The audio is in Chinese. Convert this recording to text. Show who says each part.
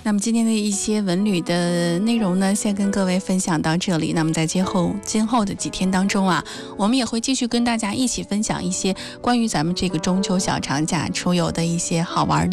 Speaker 1: 那么今天的一些文旅的内容呢，先跟各位分享到这里。那么在今后的几天当中啊，我们也会继续跟大家一起分享一些关于咱们这个中秋小长假出游的一些好玩